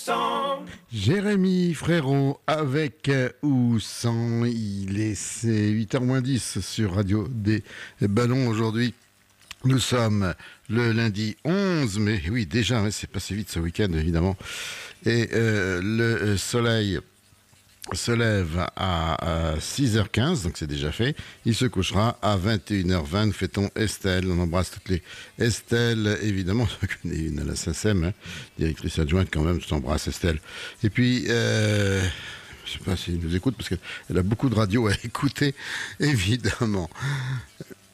Jérémy Frérot avec ou sans, c'est 8h-10 sur Radio des Ballons aujourd'hui. Nous sommes le lundi 11 mai, oui déjà, c'est passé vite ce week-end évidemment, et le soleil se lève à 6h15, donc c'est déjà fait. Il se couchera à 21h20. Nous fêtons Estelle. On embrasse toutes les Estelle, évidemment. Je connais une à la SACEM, directrice adjointe quand même. Je t'embrasse, Estelle. Et puis, je sais pas si elle nous écoute, parce qu'elle a beaucoup de radio à écouter, évidemment.